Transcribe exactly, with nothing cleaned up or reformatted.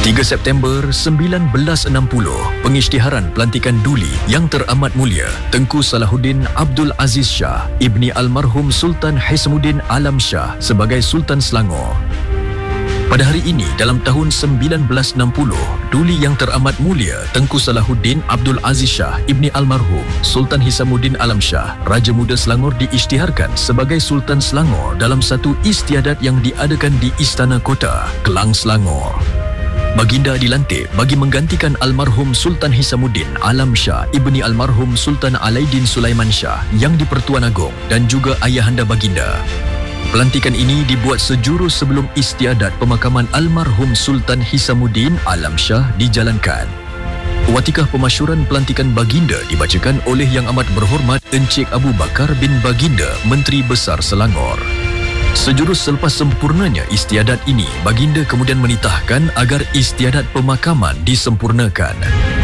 tiga September sembilan belas enam puluh, pengisytiharan pelantikan Duli Yang Teramat Mulia Tengku Salahuddin Abdul Aziz Shah ibni almarhum Sultan Hishamuddin Alam Shah sebagai Sultan Selangor. Pada hari ini dalam tahun sembilan belas enam puluh, Duli Yang Teramat Mulia Tengku Salahuddin Abdul Aziz Shah ibni almarhum Sultan Hishamuddin Alam Shah, Raja Muda Selangor, diisytiharkan sebagai Sultan Selangor dalam satu istiadat yang diadakan di Istana Kota, Kelang, Selangor. Baginda dilantik bagi menggantikan almarhum Sultan Hishamuddin Alam Shah ibni almarhum Sultan Alaiddin Sulaiman Shah yang di-Pertuan Agong dan juga ayahanda baginda. Pelantikan ini dibuat sejurus sebelum istiadat pemakaman almarhum Sultan Hishamuddin Alam Shah dijalankan. Watikah pemasyuran pelantikan baginda dibacakan oleh Yang Amat Berhormat Encik Abu Bakar bin Baginda, Menteri Besar Selangor. Sejurus selepas sempurnanya istiadat ini, baginda kemudian menitahkan agar istiadat pemakaman disempurnakan.